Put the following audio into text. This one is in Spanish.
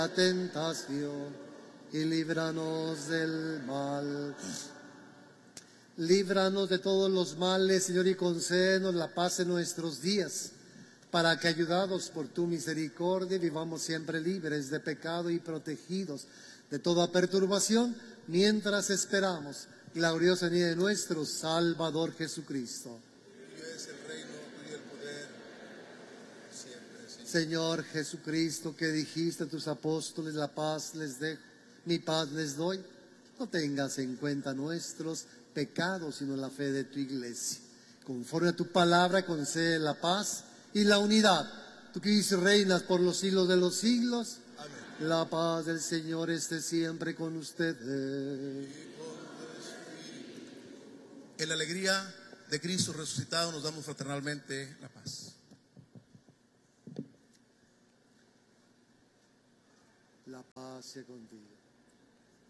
la tentación y líbranos del mal. Líbranos de todos los males, Señor, y concédenos la paz en nuestros días, para que, ayudados por tu misericordia, vivamos siempre libres de pecado y protegidos de toda perturbación, mientras esperamos la gloriosa venida de nuestro Salvador Jesucristo. Tuyo es el reino, tuyo el poder, siempre. Señor Jesucristo, que dijiste a tus apóstoles, la paz les dejo, mi paz les doy, no tengas en cuenta nuestros pecados, sino la fe de tu iglesia. Conforme a tu palabra, concede la paz y la unidad. Tú que dices reinas por los siglos de los siglos. Amén. La paz del Señor esté siempre con ustedes. En la alegría de Cristo resucitado nos damos fraternalmente la paz. La paz sea contigo.